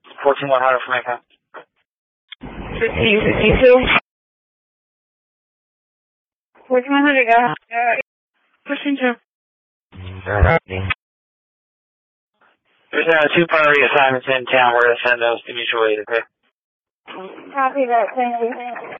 14100 from Echo. 1552. 14100, pushing to. There's 2 priority assignments in town. We're going to send those to mutual aid, okay? Copy that. Thank you.